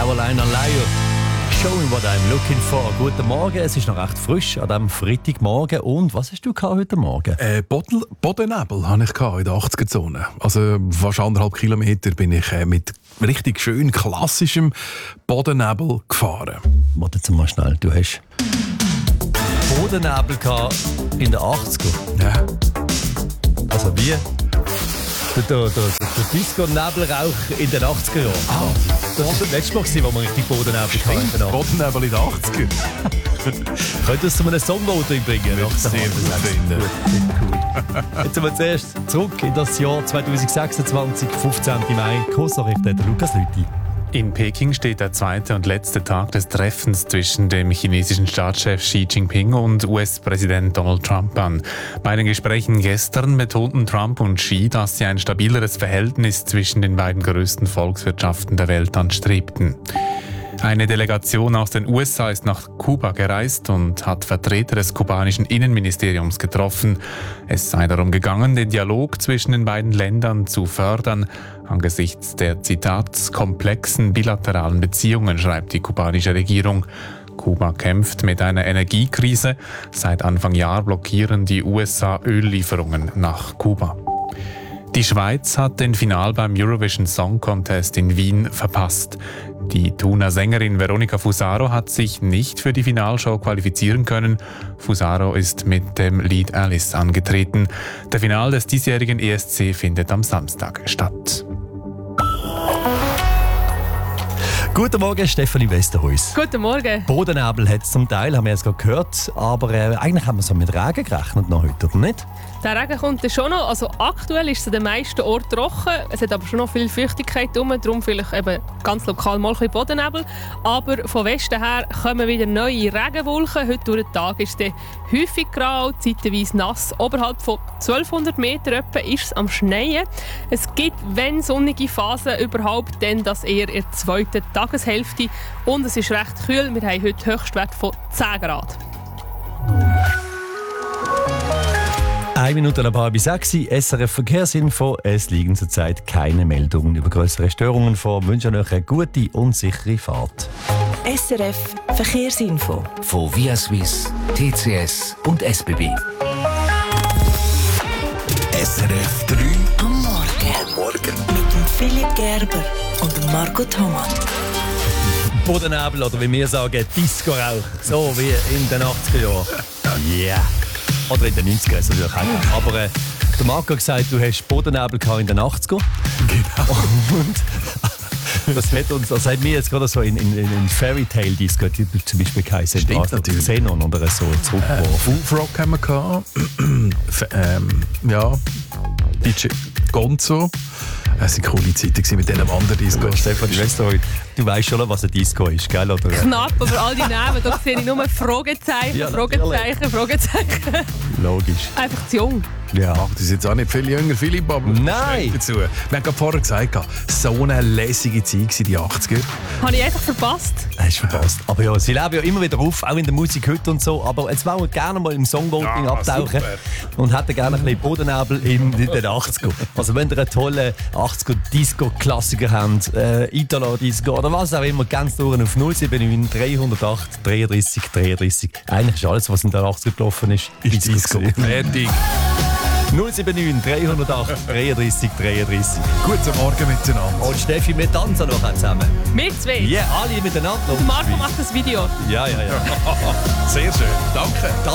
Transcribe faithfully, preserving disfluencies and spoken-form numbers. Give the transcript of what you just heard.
Carolina Liar. Showing what I'm looking for. Guten Morgen, es ist noch recht frisch an diesem Freitagmorgen. Und was hast du heute Morgen? Äh, Boden, Bodennebel hatte ich in der achtziger-Zone. Also fast anderthalb Kilometer bin ich äh, mit richtig schön klassischem Bodennebel gefahren. Warte jetzt mal schnell, du hast Bodennebel in den achtziger. Ja. Also wie? Der, der, der, der Disco-Nebelrauch in den achtziger Jahren. Ah, das war das letzte Mal, wo wir richtig Bodennebel hatten. Bodennebel in den achtziger. Könntest du mir einen Songvote bringen? Ich sehr gut finden. Cool. Jetzt sind wir zuerst zurück in das Jahr zweitausendsechsundzwanzig, fünfzehnten Mai. Kursnachrichten, der Lukas Lüthi. In Peking steht der zweite und letzte Tag des Treffens zwischen dem chinesischen Staatschef Xi Jinping und U S-Präsident Donald Trump an. Bei den Gesprächen gestern betonten Trump und Xi, dass sie ein stabileres Verhältnis zwischen den beiden größten Volkswirtschaften der Welt anstrebten. Eine Delegation aus den U S A ist nach Kuba gereist und hat Vertreter des kubanischen Innenministeriums getroffen. Es sei darum gegangen, den Dialog zwischen den beiden Ländern zu fördern, angesichts der, Zitat, komplexen bilateralen Beziehungen, schreibt die kubanische Regierung. Kuba kämpft mit einer Energiekrise. Seit Anfang Jahr blockieren die U S A Öllieferungen nach Kuba. Die Schweiz hat den Final beim Eurovision Song Contest in Wien verpasst. Die Thuner Sängerin Veronica Fusaro hat sich nicht für die Finalshow qualifizieren können. Fusaro ist mit dem Lied Alice angetreten. Der Final des diesjährigen E S C findet am Samstag statt. Guten Morgen, Stefanie Westerhuis. Guten Morgen. Bodennebel hat es zum Teil, haben wir jetzt gerade gehört, aber äh, eigentlich haben wir so mit Regen gerechnet noch heute, oder nicht? Der Regen kommt schon noch. Also aktuell ist es an den meisten Orten trocken. Es hat aber schon noch viel Feuchtigkeit drum, darum vielleicht eben ganz lokal mal ein bisschen Bodennebel. Aber von Westen her kommen wieder neue Regenwolken. Heute durch den Tag ist es häufig grau, zeitweise nass. Oberhalb von zwölfhundert Metern etwa ist es am Schneien. Es gibt, wenn sonnige Phasen überhaupt, dann das eher in der zweiten Tageshälfte. Und es ist recht kühl. Wir haben heute Höchstwert von zehn Grad. Eine Minute nach halb sechs, S R F Verkehrsinfo. Es liegen zurzeit keine Meldungen über größere Störungen vor. Wir wünschen euch eine gute und sichere Fahrt. S R F Verkehrsinfo. Von Via Swiss, T C S und S B B. S R F drei Am Morgen. am Morgen. Mit dem Philipp Gerber und dem Marco Thomas. Bodennebel oder wie wir sagen, Disco-Rauch. So wie in den achtziger Jahren. Ja. Yeah. Oder in den neunziger Jahren natürlich auch. Aber äh, der Marco hat gesagt, du hast Bodennebel in den achtziger. Genau. Und das hat uns, das hat mir jetzt gerade so in, in, in Fairy Tale Disco zum Beispiel geheißen. Stimmt natürlich. Xenon oder so zurückgeworfen. Äh, Frog haben wir gehabt. ähm, ja. D J Gonzo. Es waren coole Zeiten mit diesen Wanderdiscos. Stefan, du weißt schon, was ein Disco ist, gell? Oder? Knapp, aber all die Namen, da sehe ich nur Fragezeichen, Ja, Fragezeichen, Fragezeichen. Logisch. Einfach zu jung. Ja. Ach, das ist jetzt auch nicht viel jünger, Philipp, aber Nein. dazu. Wir haben gerade vorher gesagt, so eine lässige Zeit waren die achtziger. Habe ich einfach verpasst. Hast du verpasst. Aber ja, sie leben ja immer wieder auf, auch in der Musik heute und so. Aber jetzt wollen wir gerne mal im Songvoting Ja, abtauchen super. und hätten gerne ein bisschen Bodennebel in den achtziger. Also wenn ihr einen tollen achtziger-Disco-Klassiker habt, äh, Italo-Disco oder was auch immer, ganz durch auf null sieben neun drei null acht dreiunddreißig dreiunddreißig. Eigentlich ist alles, was in den achtziger gelaufen ist, Ist Disco. Fertig. null sieben neun drei null acht dreiunddreißig dreiunddreißig. Guten Morgen miteinander. Und Steffi, wir tanzen noch zusammen. Wir zwei. Ja, yeah, alle miteinander. Der Marco macht das Video. Ja, ja, ja. Sehr schön. Danke.